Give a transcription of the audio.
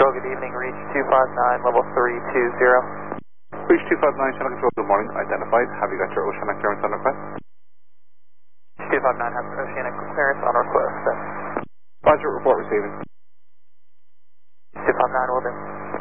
Control, good evening. Reach 259, level 320. Reach 259, Channel Control, good morning. Identified. Have you got your oceanic clearance on request? 259 has oceanic clearance on request. Roger, report receiving. 259 will do.